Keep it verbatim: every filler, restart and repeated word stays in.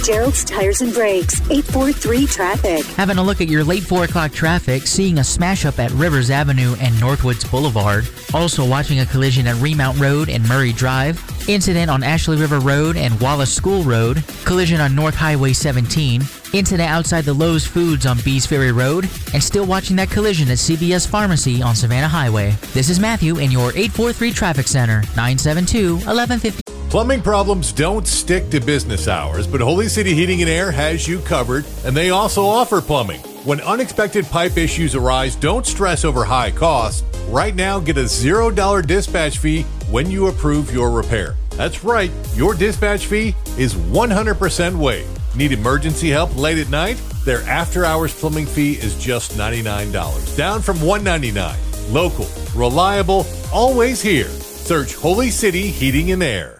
Gerald's Tires and Brakes, eight four three traffic. Having a look at your late four o'clock traffic, seeing a smash up at Rivers Avenue and Northwoods Boulevard. Also watching a collision at Remount Road and Murray Drive. Incident on Ashley River Road and Wallace School Road. Collision on North Highway seventeen. Incident outside the Lowe's Foods on Bees Ferry Road. And still watching that collision at C V S Pharmacy on Savannah Highway. This is Matthew in your eight four three Traffic Center, nine seven two, one one five zero. Plumbing problems don't stick to business hours, but Holy City Heating and Air has you covered, and they also offer plumbing. When unexpected pipe issues arise, don't stress over high costs. Right now, get a zero dollar dispatch fee when you approve your repair. That's right, your dispatch fee is one hundred percent waived. Need emergency help late at night? Their after-hours plumbing fee is just ninety-nine dollars, down from one hundred ninety-nine dollars. Local, reliable, always here. Search Holy City Heating and Air.